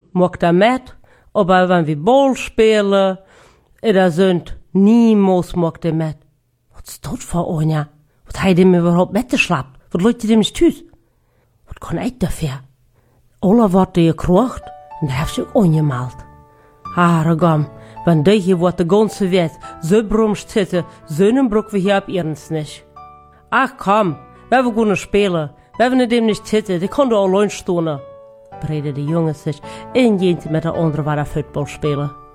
mag da mit, aber wenn wir Ball spielen, oder sind, niemals mag der mit. Was ist das für Anja? Was hat ihm überhaupt mitgeschleppt? Was läuft dem nicht tüß? Was kann ich dafür? Alle wird die gekrocht, und da hab ich auch angemalt. Haregam, wenn die hier wird die ganze Welt so brumst sitzen, so einen Bruck wie hier ab ihrens nicht. Ach komm, wir wollen spielen, wir wollen dem nicht sitzen, die kann doch allein stehen. Breide die Jungs sich, en jent met de andere waar Football spelen.